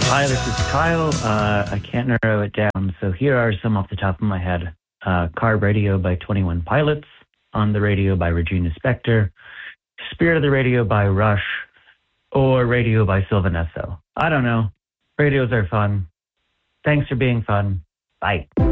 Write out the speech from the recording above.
Hi, this is Kyle. I can't narrow it down, so here are some off the top of my head. Car Radio by 21 Pilots, On the Radio by Regina Spektor, Spirit of the Radio by Rush, or Radio by Sylvan Esso. I don't know. Radios are fun. Thanks for being fun. Bye.